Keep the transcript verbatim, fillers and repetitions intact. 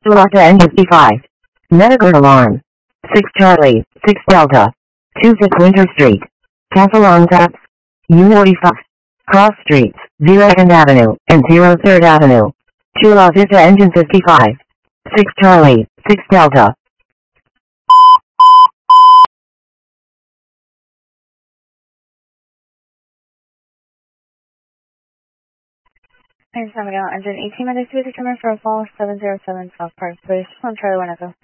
Delta engine fifty-five. Metagird alarm. six Charlie, six Delta. two Zip Winter Street. Castle on Taps. U forty-five. Cross Streets, zero second Avenue, and zero third Avenue. Chula Vista engine fifty-five. six Charlie, six Delta. Thanks, San Miguel. Engine eighteen minutes to be determined for a fall seven zero seven South Park, please. On Charlie one Echo.